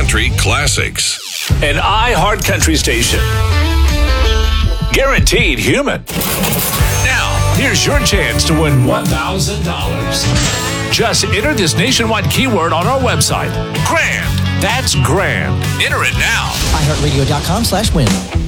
Country classics. An iHeart Country station. Guaranteed human. Now, here's your chance to win $1,000. Just enter this nationwide keyword on our website. Grand. That's grand. Enter it now. iHeartRadio.com/win.